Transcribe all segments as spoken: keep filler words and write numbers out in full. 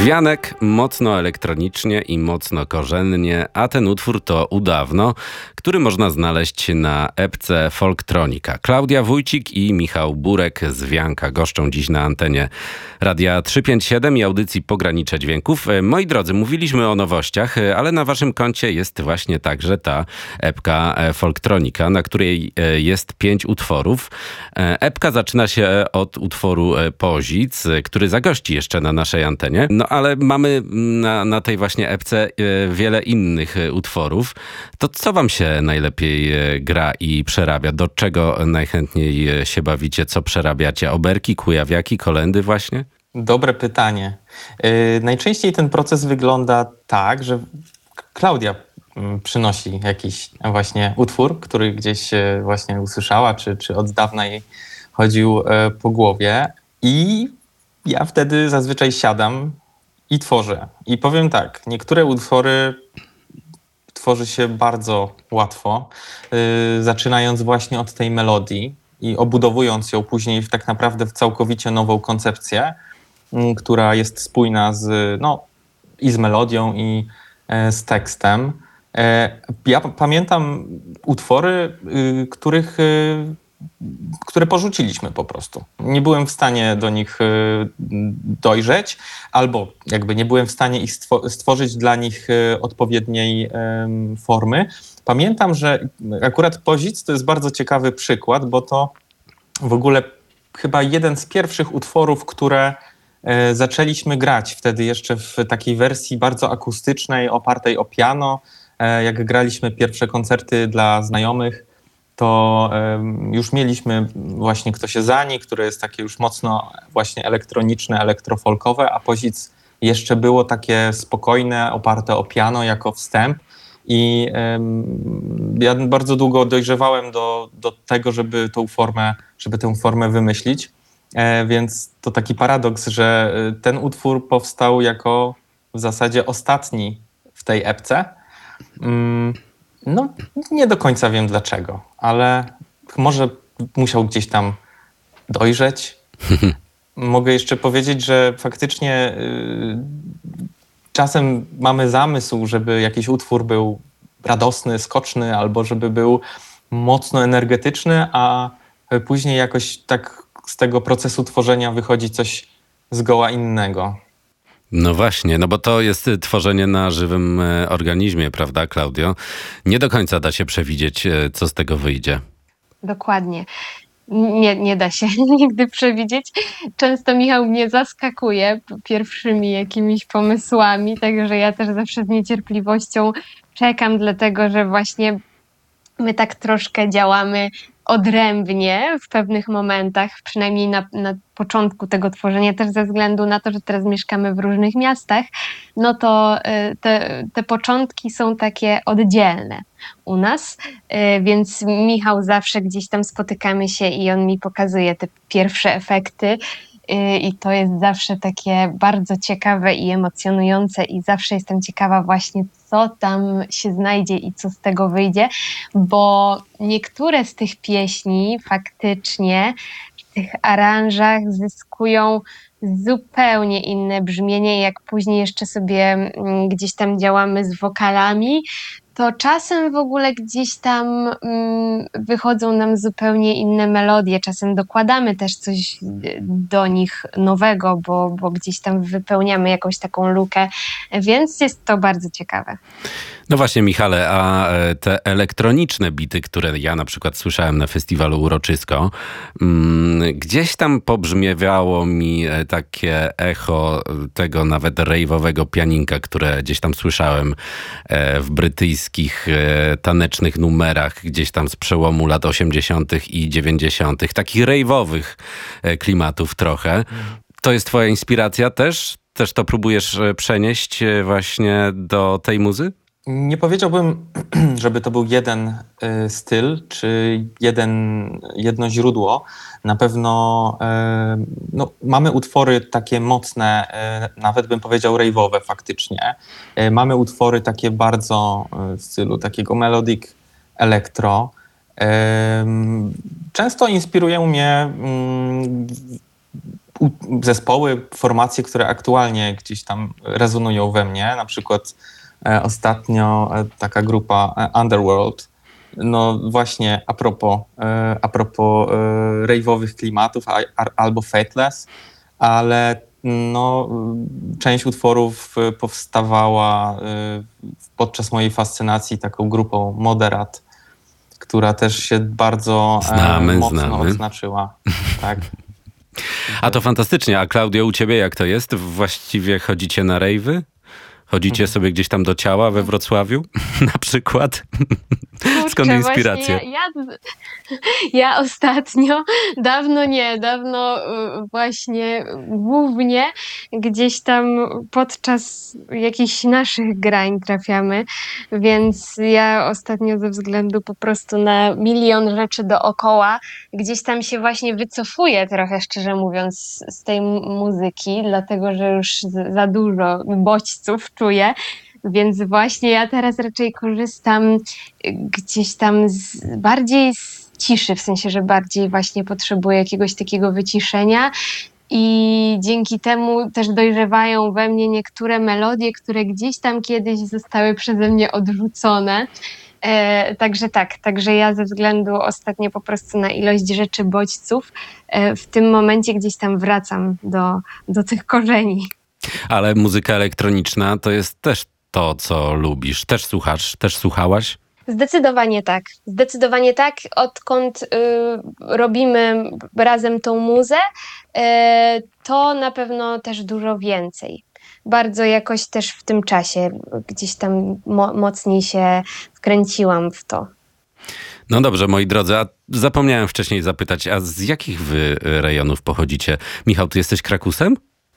Wianek mocno elektronicznie i mocno korzennie, a ten utwór to Udawno, który można znaleźć na epce Folktronika. Klaudia Wójcik i Michał Burek z Wianka goszczą dziś na antenie Radia trzysta pięćdziesiąt siedem i audycji Pogranicze Dźwięków. Moi drodzy, mówiliśmy o nowościach, ale na waszym koncie jest właśnie także ta epka Folktronika, na której jest pięć utworów. Epka zaczyna się od utworu Pozic, który zagości jeszcze na naszej antenie. No ale mamy na, na tej właśnie epce wiele innych utworów. To co wam się najlepiej gra i przerabia? Do czego najchętniej się bawicie? Co przerabiacie? Oberki, kujawiaki, kolędy właśnie? Dobre pytanie. Yy, najczęściej ten proces wygląda tak, że Klaudia przynosi jakiś właśnie utwór, który gdzieś właśnie usłyszała, czy, czy od dawna jej chodził po głowie, i ja wtedy zazwyczaj siadam i tworzę. I powiem tak, niektóre utwory tworzy się bardzo łatwo, yy, zaczynając właśnie od tej melodii i obudowując ją później w tak naprawdę w całkowicie nową koncepcję, yy, która jest spójna z, no, i z melodią, i yy, z tekstem. Yy, ja p- pamiętam utwory, yy, których yy, które porzuciliśmy po prostu. Nie byłem w stanie do nich dojrzeć, albo jakby nie byłem w stanie ich stworzyć dla nich odpowiedniej formy. Pamiętam, że akurat Pozic to jest bardzo ciekawy przykład, bo to w ogóle chyba jeden z pierwszych utworów, które zaczęliśmy grać wtedy jeszcze w takiej wersji bardzo akustycznej, opartej o piano. Jak graliśmy pierwsze koncerty dla znajomych, to um, już mieliśmy właśnie Kto się zani, które jest takie już mocno właśnie elektroniczne, elektrofolkowe, a Pozic jeszcze było takie spokojne, oparte o piano jako wstęp. I um, ja bardzo długo dojrzewałem do, do tego, żeby tą formę, żeby tę formę wymyślić. E, więc to taki paradoks, że ten utwór powstał jako w zasadzie ostatni w tej epce. Um, No, nie do końca wiem dlaczego, ale może musiał gdzieś tam dojrzeć. Mogę jeszcze powiedzieć, że faktycznie y, czasem mamy zamysł, żeby jakiś utwór był radosny, skoczny, albo żeby był mocno energetyczny, a później jakoś tak z tego procesu tworzenia wychodzi coś zgoła innego. No właśnie, no bo to jest tworzenie na żywym organizmie, prawda, Klaudio? Nie do końca da się przewidzieć, co z tego wyjdzie. Dokładnie. Nie, nie da się nigdy przewidzieć. Często Michał mnie zaskakuje pierwszymi jakimiś pomysłami, także ja też zawsze z niecierpliwością czekam, dlatego że właśnie my tak troszkę działamy odrębnie w pewnych momentach, przynajmniej na, na początku tego tworzenia, też ze względu na to, że teraz mieszkamy w różnych miastach, no to y, te, te początki są takie oddzielne u nas, y, więc Michał zawsze gdzieś tam spotykamy się i on mi pokazuje te pierwsze efekty, y, i to jest zawsze takie bardzo ciekawe i emocjonujące i zawsze jestem ciekawa właśnie, co tam się znajdzie i co z tego wyjdzie, bo niektóre z tych pieśni faktycznie w tych aranżach zyskują zupełnie inne brzmienie. Jak później jeszcze sobie mm, gdzieś tam działamy z wokalami, to czasem w ogóle gdzieś tam mm, wychodzą nam zupełnie inne melodie. Czasem dokładamy też coś do nich nowego, bo, bo gdzieś tam wypełniamy jakąś taką lukę, więc jest to bardzo ciekawe. No właśnie, Michale, a te elektroniczne bity, które ja na przykład słyszałem na festiwalu Uroczysko, gdzieś tam pobrzmiewało mi takie echo tego nawet rejwowego pianinka, które gdzieś tam słyszałem w brytyjskich tanecznych numerach, gdzieś tam z przełomu lat osiemdziesiątych i dziewięćdziesiątych, takich rejwowych klimatów trochę. To jest twoja inspiracja też? Też to próbujesz przenieść właśnie do tej muzy? Nie powiedziałbym, żeby to był jeden y, styl, czy jeden, jedno źródło. Na pewno y, no, mamy utwory takie mocne, y, nawet bym powiedział rejwowe faktycznie. Y, mamy utwory takie bardzo y, w stylu takiego melodic electro. Y, często inspirują mnie y, zespoły, formacje, które aktualnie gdzieś tam rezonują we mnie. Na przykład e, ostatnio e, taka grupa e, Underworld. No właśnie a propos, e, a propos e, rave'owych klimatów a, a, albo Fateless, ale no, część utworów powstawała e, podczas mojej fascynacji taką grupą Moderat, która też się bardzo znamy, e, mocno znamy. odznaczyła. Tak. A to fantastycznie. A Klaudio, u ciebie jak to jest? Właściwie chodzicie na rejwy? Chodzicie sobie gdzieś tam do ciała we Wrocławiu na przykład? Kurczę, Skąd inspiracja? właśnie Ja, ja, ja ostatnio, dawno nie, dawno y, właśnie głównie gdzieś tam podczas jakichś naszych grań trafiamy, więc ja ostatnio ze względu po prostu na milion rzeczy dookoła gdzieś tam się właśnie wycofuję trochę, szczerze mówiąc, z tej mu- muzyki, dlatego że już z- za dużo bodźców czuję. Więc właśnie ja teraz raczej korzystam y, gdzieś tam z, bardziej z ciszy, w sensie, że bardziej właśnie potrzebuję jakiegoś takiego wyciszenia i dzięki temu też dojrzewają we mnie niektóre melodie, które gdzieś tam kiedyś zostały przeze mnie odrzucone. E, także tak, także ja ze względu ostatnio po prostu na ilość rzeczy bodźców e, w tym momencie gdzieś tam wracam do, do tych korzeni. Ale muzyka elektroniczna to jest też to, co lubisz. Też słuchasz, też słuchałaś? Zdecydowanie tak. Zdecydowanie tak. Odkąd y, robimy razem tą muzę, y, to na pewno też dużo więcej. Bardzo jakoś też w tym czasie gdzieś tam mo- mocniej się wkręciłam w to. No dobrze, moi drodzy, a zapomniałem wcześniej zapytać, a z jakich wy rejonów pochodzicie? Michał, ty jesteś Krakusem?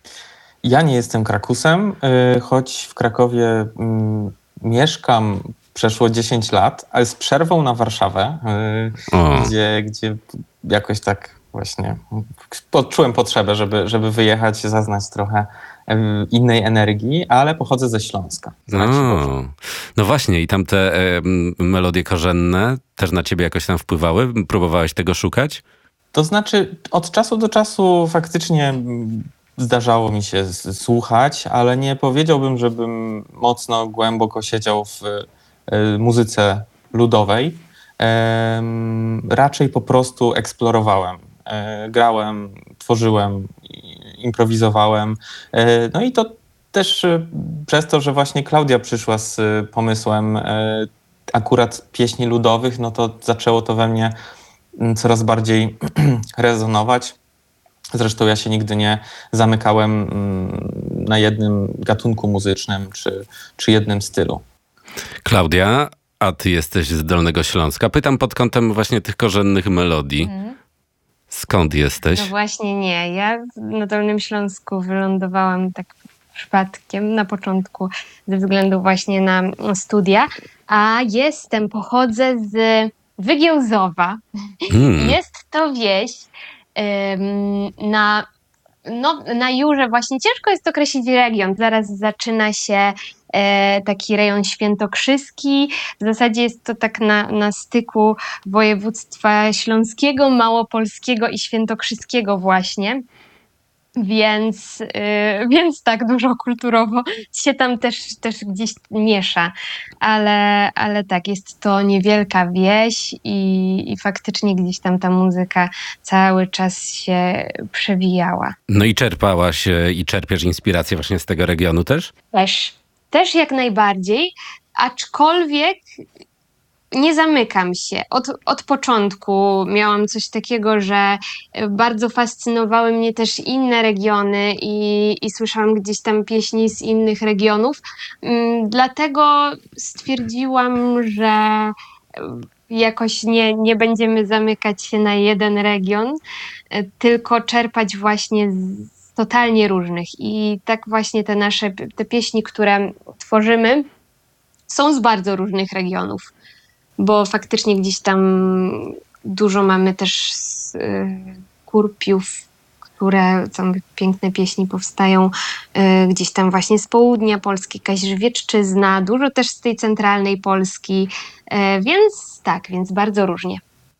Ja nie jestem Krakusem, y, choć w Krakowie mm, mieszkam przeszło dziesięć lat, ale z przerwą na Warszawę, y, O. gdzie, gdzie jakoś tak właśnie poczułem potrzebę, żeby, żeby wyjechać, zaznać trochę y, innej energii, ale pochodzę ze Śląska. z Raciborza. O, no właśnie, i tam te e, m, melodie korzenne też na ciebie jakoś tam wpływały? Próbowałeś tego szukać? To znaczy, od czasu do czasu faktycznie mm, zdarzało mi się s- słuchać, ale nie powiedziałbym, żebym mocno głęboko siedział w y, muzyce ludowej. Em, raczej po prostu eksplorowałem. E, grałem, tworzyłem, i- improwizowałem. E, no i to też y, przez to, że właśnie Klaudia przyszła z y, pomysłem e, akurat pieśni ludowych, no to zaczęło to we mnie mm, coraz bardziej rezonować. Zresztą ja się nigdy nie zamykałem mm, na jednym gatunku muzycznym czy, czy jednym stylu. Klaudia, a ty jesteś z Dolnego Śląska. Pytam pod kątem właśnie tych korzennych melodii. Skąd jesteś? No właśnie nie. Ja na Dolnym Śląsku wylądowałam tak przypadkiem na początku ze względu właśnie na studia, a jestem, pochodzę z Wygiełzowa. Hmm. Jest to wieś em, na, no, na Jurze właśnie. Ciężko jest określić region. Zaraz zaczyna się e, taki rejon świętokrzyski. W zasadzie jest to tak na, na styku województwa śląskiego, małopolskiego i świętokrzyskiego właśnie. Więc, y, więc tak dużo kulturowo się tam też, też gdzieś miesza, ale, ale tak, jest to niewielka wieś i, i faktycznie gdzieś tam ta muzyka cały czas się przewijała. No i czerpałaś e, i czerpiesz inspirację właśnie z tego regionu też? Też, też jak najbardziej, aczkolwiek nie zamykam się. Od, od początku miałam coś takiego, że bardzo fascynowały mnie też inne regiony i, i słyszałam gdzieś tam pieśni z innych regionów. Mm, Dlatego stwierdziłam, że jakoś nie, nie będziemy zamykać się na jeden region, e, tylko czerpać właśnie z totalnie różnych. I tak właśnie te nasze, te pieśni, które tworzymy, są z bardzo różnych regionów, bo faktycznie gdzieś tam dużo mamy też z, y, kurpiów, które są piękne pieśni powstają y, gdzieś tam właśnie z południa Polski, Kazimierzyczyzna, dużo też z tej centralnej Polski, y, więc tak, więc bardzo różnie.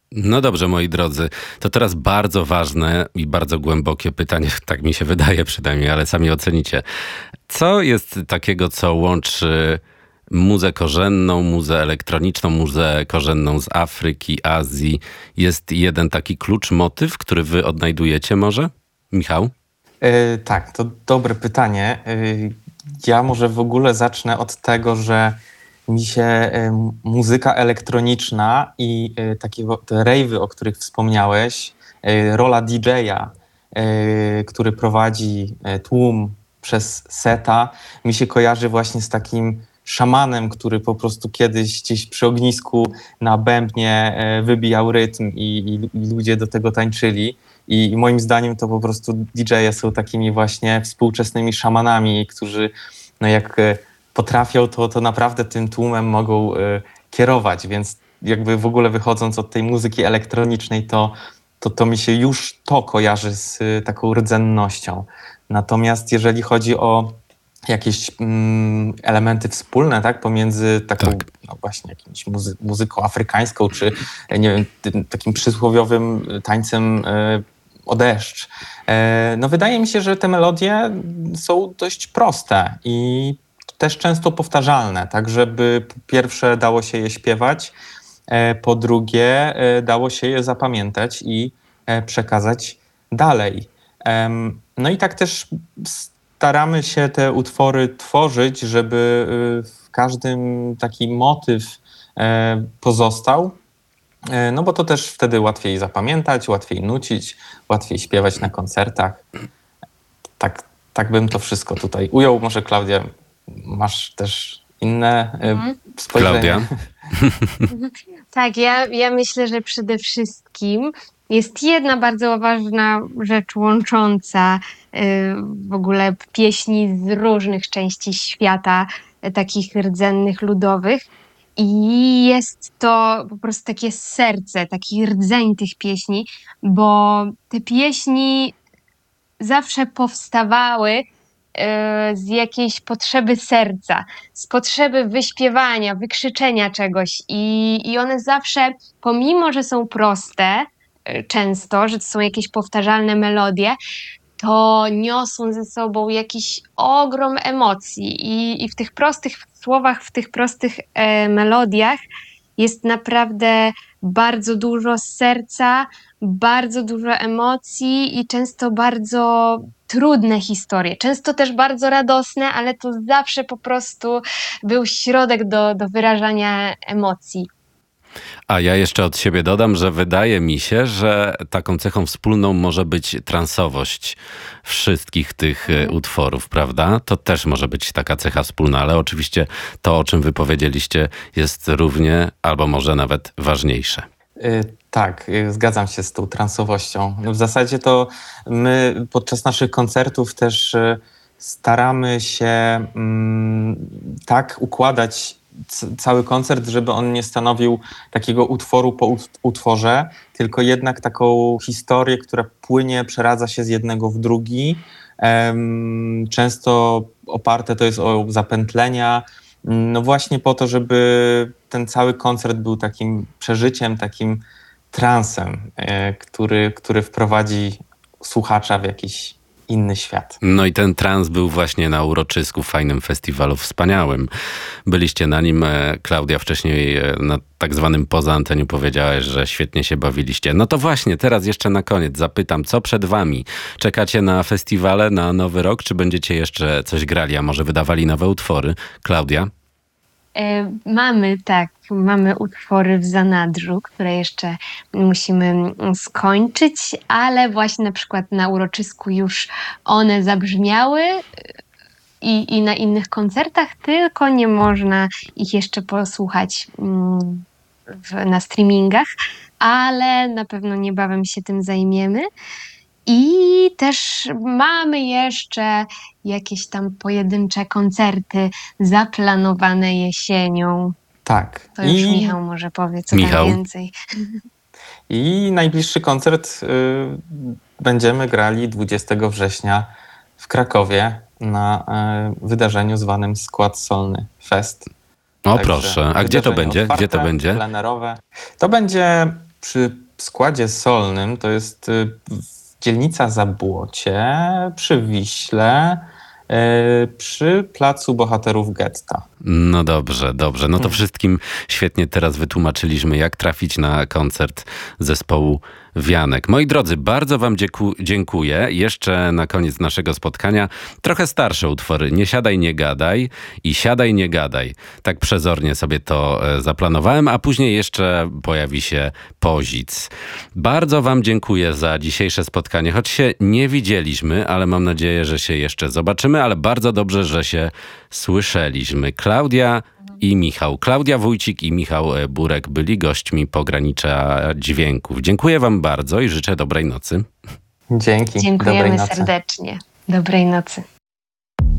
No dobrze, moi drodzy, to teraz bardzo ważne i bardzo głębokie pytanie, tak mi się wydaje przynajmniej, ale sami ocenicie. Co jest takiego, co łączy muzę korzenną, muzę elektroniczną, muzę korzenną z Afryki, Azji? Jest jeden taki klucz, motyw, który wy odnajdujecie może? Michał? Yy, tak, to dobre pytanie. Yy, ja może w ogóle zacznę od tego, że mi się y, muzyka elektroniczna i y, takie te rave'y, o których wspomniałeś, y, rola D J-a, y, który prowadzi y, tłum przez seta, mi się kojarzy właśnie z takim szamanem, który po prostu kiedyś gdzieś przy ognisku na bębnie y, wybijał rytm i, i, i ludzie do tego tańczyli. I, I moim zdaniem to po prostu D J-e są takimi właśnie współczesnymi szamanami, którzy no jak y, potrafią, to, to naprawdę tym tłumem mogą y, kierować, więc jakby w ogóle wychodząc od tej muzyki elektronicznej, to, to, to mi się już to kojarzy z y, taką rdzennością. Natomiast jeżeli chodzi o jakieś mm, elementy wspólne, tak, pomiędzy taką Tak. no właśnie jakimś muzy- muzyką afrykańską, czy nie wiem, tym, takim przysłowiowym tańcem y, o deszcz, y, no wydaje mi się, że te melodie są dość proste i też często powtarzalne, tak żeby po pierwsze dało się je śpiewać, po drugie dało się je zapamiętać i przekazać dalej. No i tak też staramy się te utwory tworzyć, żeby w każdym taki motyw pozostał, no bo to też wtedy łatwiej zapamiętać, łatwiej nucić, łatwiej śpiewać na koncertach. Tak, tak bym to wszystko tutaj ujął. Może Klaudia, masz też inne mhm. spojrzenie? Klaudia? Tak, ja, ja myślę, że przede wszystkim jest jedna bardzo ważna rzecz łącząca y, w ogóle pieśni z różnych części świata, y, takich rdzennych, ludowych. I jest to po prostu takie serce, taki rdzeń tych pieśni, bo te pieśni zawsze powstawały z jakiejś potrzeby serca, z potrzeby wyśpiewania, wykrzyczenia czegoś i, i one zawsze, pomimo że są proste często, że to są jakieś powtarzalne melodie, to niosą ze sobą jakiś ogrom emocji i, i w tych prostych słowach, w tych prostych e, melodiach jest naprawdę bardzo dużo serca, bardzo dużo emocji i często bardzo trudne historie, często też bardzo radosne, ale to zawsze po prostu był środek do, do wyrażania emocji. A ja jeszcze od siebie dodam, że wydaje mi się, że taką cechą wspólną może być transowość wszystkich tych mhm. utworów, prawda? To też może być taka cecha wspólna, ale oczywiście to, o czym wy powiedzieliście, jest równie albo może nawet ważniejsze. Y- tak, y- zgadzam się z tą transowością. W zasadzie to my podczas naszych koncertów też y- staramy się mm, tak układać cały koncert, żeby on nie stanowił takiego utworu po utworze, tylko jednak taką historię, która płynie, przeradza się z jednego w drugi. Często oparte to jest o zapętlenia, no właśnie po to, żeby ten cały koncert był takim przeżyciem, takim transem, który, który wprowadzi słuchacza w jakiś inny świat. No i ten trans był właśnie na uroczysku, fajnym festiwalu, wspaniałym. Byliście na nim. Klaudia wcześniej na tak zwanym poza anteniu powiedziałaś, że świetnie się bawiliście. No to właśnie, teraz jeszcze na koniec zapytam, co przed wami? Czekacie na festiwale, na Nowy Rok, czy będziecie jeszcze coś grali, a może wydawali nowe utwory? Klaudia? Mamy, tak, mamy utwory w zanadrzu, które jeszcze musimy skończyć, ale właśnie na przykład na uroczysku już one zabrzmiały i, i na innych koncertach, tylko nie można ich jeszcze posłuchać w, na streamingach, ale na pewno niebawem się tym zajmiemy. I też mamy jeszcze jakieś tam pojedyncze koncerty zaplanowane jesienią. Tak. To już I... Michał może powie co Michał. tam więcej. I najbliższy koncert y, będziemy grali dwudziestego września w Krakowie na y, wydarzeniu zwanym Skład Solny Fest. O Także proszę, a gdzie to będzie? Otwarte, Gdzie to będzie? Plenerowe. To będzie przy składzie solnym to jest y, dzielnica Zabłocie przy Wiśle, y, przy Placu Bohaterów Getta. No dobrze, dobrze. No to wszystkim świetnie teraz wytłumaczyliśmy, jak trafić na koncert zespołu Wianek. Moi drodzy, bardzo wam dzieku- dziękuję. Jeszcze na koniec naszego spotkania trochę starsze utwory. Nie siadaj, nie gadaj i siadaj, nie gadaj. Tak przezornie sobie to e, zaplanowałem, a później jeszcze pojawi się Pozic. Bardzo wam dziękuję za dzisiejsze spotkanie. Choć się nie widzieliśmy, ale mam nadzieję, że się jeszcze zobaczymy, ale bardzo dobrze, że się słyszeliśmy. Klaudia i Michał. Klaudia Wójcik i Michał Burek byli gośćmi Pogranicza Dźwięków. Dziękuję wam bardzo i życzę dobrej nocy. Dzięki. Dobrej Dziękujemy nocy. serdecznie. Dobrej nocy.